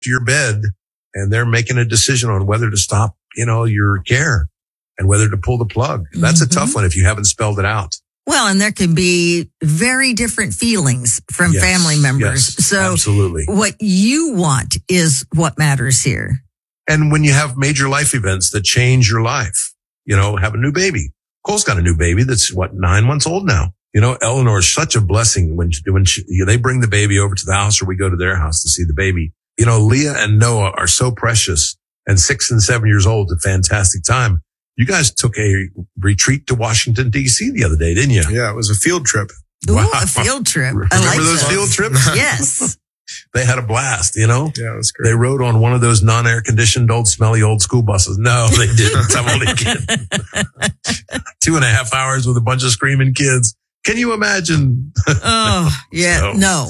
to your bed and they're making a decision on whether to stop, your care and whether to pull the plug. That's a tough one if you haven't spelled it out. Well, and there can be very different feelings from family members. So absolutely. What you want is what matters here. And when you have major life events that change your life, have a new baby. Cole's got a new baby that's 9 months old now. Eleanor is such a blessing when they bring the baby over to the house or we go to their house to see the baby. Leah and Noah are so precious, and 6 and 7 years old, a fantastic time. You guys took a retreat to Washington, D.C. the other day, didn't you? Yeah, it was a field trip. Ooh, a field trip. Remember those field trips? Yes. They had a blast, Yeah, it was great. They rode on one of those non-air conditioned smelly old school buses. No, they didn't. I'm only kidding. 2.5 hours with a bunch of screaming kids. Can you imagine? Oh, yeah. No.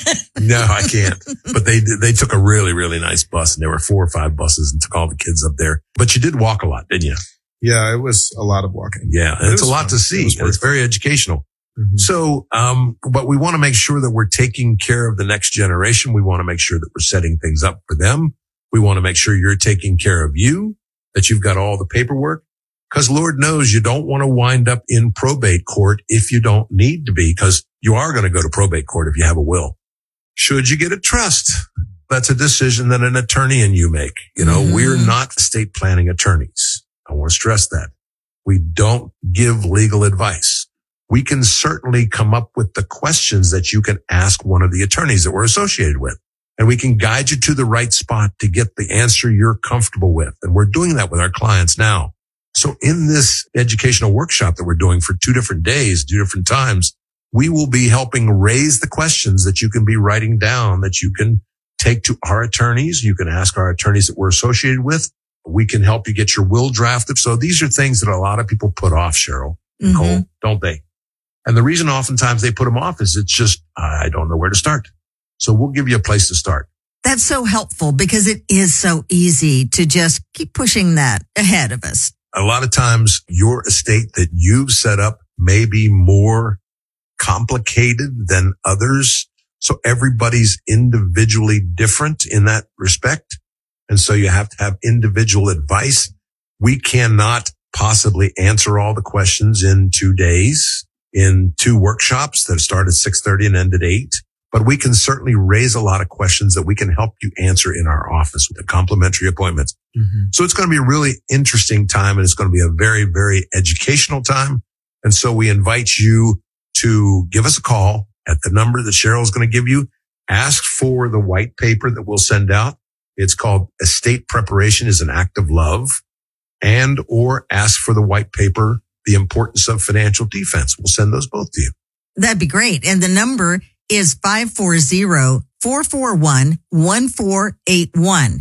No, I can't. But they took a really, really nice bus, and there were 4 or 5 buses, and took all the kids up there. But you did walk a lot, didn't you? Yeah, it was a lot of walking. Yeah, and it's a lot to see. It's very educational. Mm-hmm. So, but we want to make sure that we're taking care of the next generation. We want to make sure that we're setting things up for them. We want to make sure you're taking care of you, that you've got all the paperwork. Because Lord knows you don't want to wind up in probate court if you don't need to be, because you are going to go to probate court if you have a will. Should you get a trust? That's a decision that an attorney and you make. We're not estate planning attorneys. I want to stress that. We don't give legal advice. We can certainly come up with the questions that you can ask one of the attorneys that we're associated with. And we can guide you to the right spot to get the answer you're comfortable with. And we're doing that with our clients now. So in this educational workshop that we're doing for 2 different days, 2 different times, we will be helping raise the questions that you can be writing down, that you can take to our attorneys. You can ask our attorneys that we're associated with. We can help you get your will drafted. So these are things that a lot of people put off, Cheryl, Nicole, don't they? And the reason oftentimes they put them off is it's just, I don't know where to start. So we'll give you a place to start. That's so helpful because it is so easy to just keep pushing that ahead of us. A lot of times your estate that you've set up may be more complicated than others. So everybody's individually different in that respect. And so you have to have individual advice. We cannot possibly answer all the questions in 2 days, in 2 workshops that start at 6:30 and end at 8. But we can certainly raise a lot of questions that we can help you answer in our office with a complimentary appointment. Mm-hmm. So it's going to be a really interesting time, and it's going to be a very, very educational time. And so we invite you to give us a call at the number that Cheryl's going to give you. Ask for the white paper that we'll send out. It's called Estate Preparation is an Act of Love, and or ask for the white paper, The Importance of Financial Defense. We'll send those both to you. That'd be great. And the number is 540-441-1481.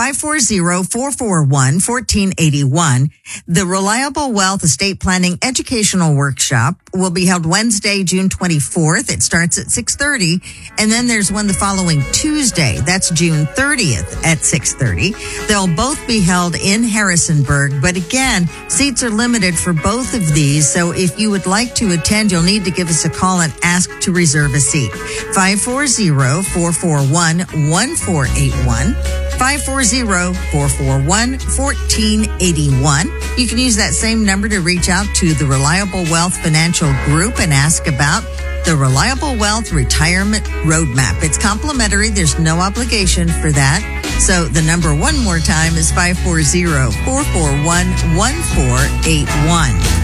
540-441-1481. The Reliable Wealth Estate Planning Educational Workshop will be held Wednesday, June 24th. It starts at 6:30. And then there's one the following Tuesday. That's June 30th at 6:30. They'll both be held in Harrisonburg. But again, seats are limited for both of these. So if you would like to attend, you'll need to give us a call and ask to reserve a seat. 540-441-1481. 540-441-1481. You can use that same number to reach out to the Reliable Wealth Financial Group and ask about the Reliable Wealth Retirement Roadmap. It's complimentary. There's no obligation for that. So the number one more time is 540-441-1481.